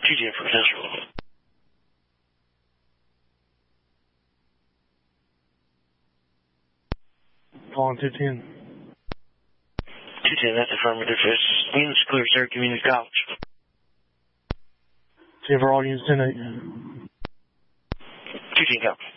210 for potential. Call on 210. 210, that's affirmative. Units clear, sir. Community college. See if all units in it. 210 college.